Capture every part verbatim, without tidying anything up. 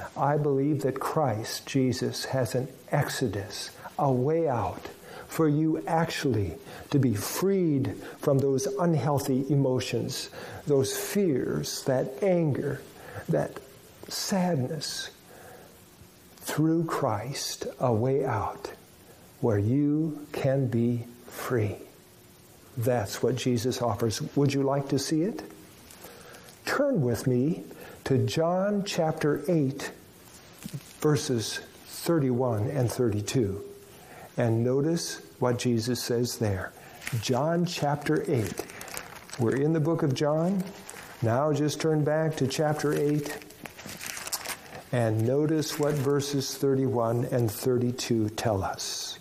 I believe that Christ, Jesus, has an exodus, a way out for you actually to be freed from those unhealthy emotions, those fears, that anger, that sadness. Through Christ, a way out where you can be free. That's what Jesus offers. Would you like to see it? Turn with me to John chapter eight, verses thirty-one and thirty-two. And notice what Jesus says there. John chapter eight. We're in the book of John. Now just turn back to chapter eight and notice what verses thirty-one and thirty-two tell us.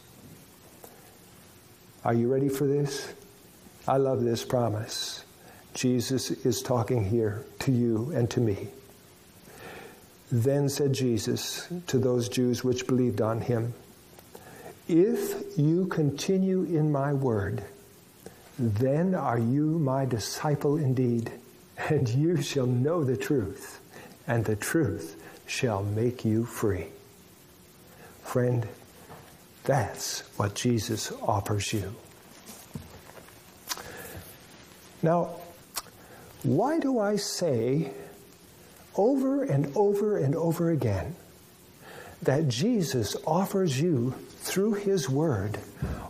Are you ready for this? I love this promise. Jesus is talking here to you and to me. Then said Jesus to those Jews which believed on him, if you continue in my word, then are you my disciple indeed, and you shall know the truth, and the truth shall make you free. Friend, that's what Jesus offers you. Now, why do I say over and over and over again that Jesus offers you, through his word,